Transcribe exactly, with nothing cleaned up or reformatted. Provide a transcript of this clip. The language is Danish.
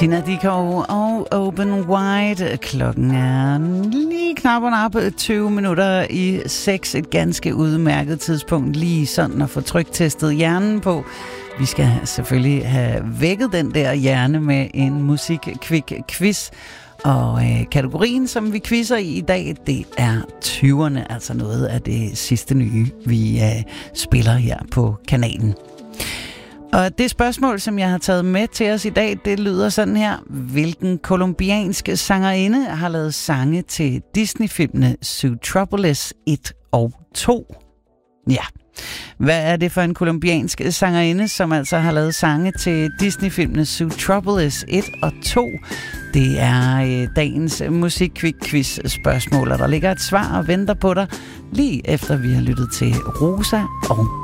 Tina Dickow og Open Wide. Klokken er lige knap og nap tyve minutter i seks. Et ganske udmærket tidspunkt lige sådan at få tryktestet hjernen på. Vi skal selvfølgelig have vækket den der hjerne med en musikkvik quiz. Og øh, kategorien, som vi quizzer i i dag, det er tyverne, altså noget af det sidste nye, vi øh, spiller her på kanalen. Og det spørgsmål, som jeg har taget med til os i dag, det lyder sådan her. Hvilken kolumbiansk sangerinde har lavet sange til Disney-filmene Zootropolis et og to? Ja. Hvad er det for en kolumbiansk sangerinde, som altså har lavet sange til Disney-filmene Zootropolis et og to? Det er øh, dagens musikquiz-spørgsmål, og der ligger et svar og venter på dig, lige efter vi har lyttet til Rosa og